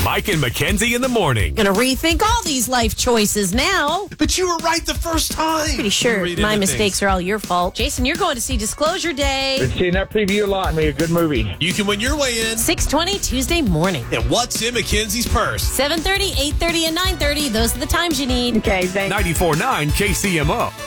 Mike and Mackenzie in the morning. Gonna rethink all these life choices now. But you were right the first time. Pretty sure my mistakes are all your fault. Jason, you're going to see Disclosure Day. Been seeing that preview a lot. Made a good movie. You can win your way in. 6:20 Tuesday morning. And what's in Mackenzie's purse? 7:30, 8:30, and 9:30. Those are the times you need. Okay, thanks. 94.9 KCMO.